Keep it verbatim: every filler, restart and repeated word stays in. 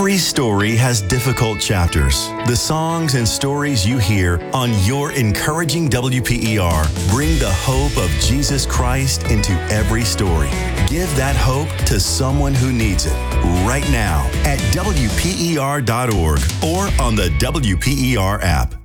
Every story has difficult chapters. The songs and stories you hear on your encouraging W P E R bring the hope of Jesus Christ into every story. Give that hope to someone who needs it right now at W P E R dot org or on the W P E R app.